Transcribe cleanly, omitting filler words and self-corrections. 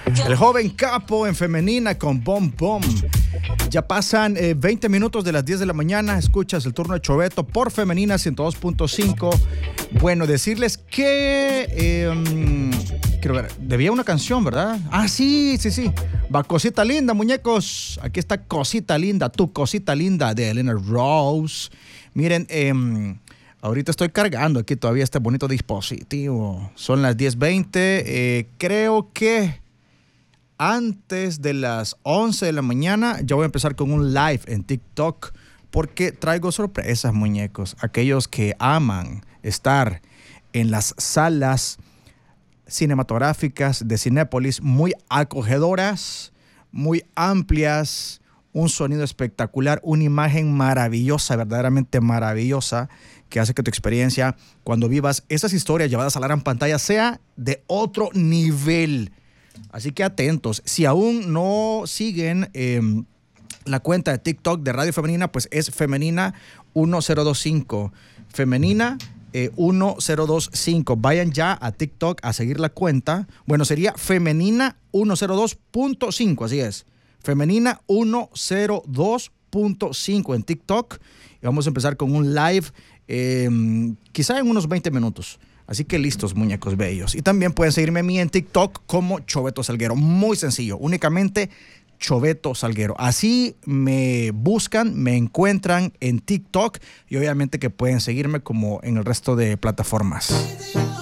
El joven capo en femenina con Bom Bom. Ya pasan 20 minutos de las 10 de la mañana. Escuchas el turno de Choveto por Femenina 102.5. Bueno, decirles que... quiero ver, debía una canción, ¿verdad? Ah, sí. Va Cosita Linda, muñecos. Aquí está Cosita Linda, tu Cosita Linda de Elena Rose. Miren, ahorita estoy cargando aquí todavía este bonito dispositivo. Son las 10:20. Creo que antes de las 11 de la mañana ya voy a empezar con un live en TikTok porque traigo sorpresas, muñecos. Aquellos que aman estar en las salas cinematográficas de Cinépolis, muy acogedoras, muy amplias, un sonido espectacular, una imagen maravillosa, verdaderamente maravillosa, que hace que tu experiencia, cuando vivas esas historias llevadas a la gran pantalla, sea de otro nivel. Así que atentos. Si aún no siguen la cuenta de TikTok de Radio Femenina, pues es Femenina 1025. Femenina 1025. Vayan ya a TikTok a seguir la cuenta. Bueno, sería Femenina 102.5, así es. Femenina 102.5 en TikTok. Y vamos a empezar con un live quizá en unos 20 minutos. Así que listos, muñecos bellos. Y también pueden seguirme a mí en TikTok como Choveto Salguero. Muy sencillo, únicamente Choveto Salguero. Así me buscan, me encuentran en TikTok y obviamente que pueden seguirme como en el resto de plataformas.